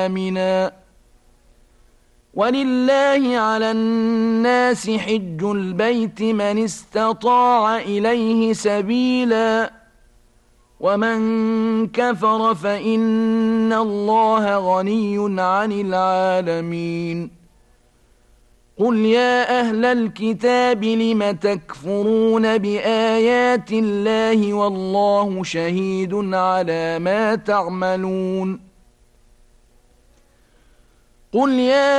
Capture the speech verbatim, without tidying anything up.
آمنا ولله على الناس حج البيت من استطاع إليه سبيلا ومن كفر فإن الله غني عن العالمين قل يا أهل الكتاب لم تكفرون بآيات الله والله شهيد على ما تعملون قل يا